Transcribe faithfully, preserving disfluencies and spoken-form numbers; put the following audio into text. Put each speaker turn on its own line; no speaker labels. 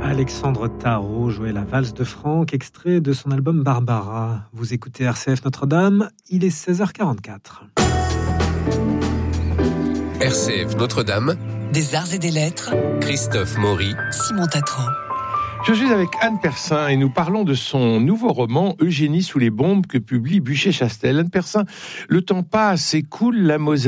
Alexandre Tarot jouait la valse de Franck, extrait de son album Barbara. Vous écoutez R C F Notre-Dame, il est seize heures quarante-quatre.
R C F Notre-Dame,
des arts et des lettres,
Christophe Maury,
Simon Tatran.
Je suis avec Anne Persin et nous parlons de son nouveau roman Eugénie sous les bombes que publie Buchet-Chastel. Anne Persin, le temps passe et coule la Moselle.